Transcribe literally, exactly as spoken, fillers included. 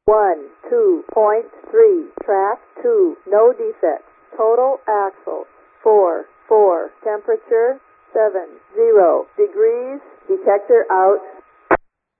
one, two point three. Track two, no defects. Total axle, four, four. Temperature, seven, zero degrees. Detector out.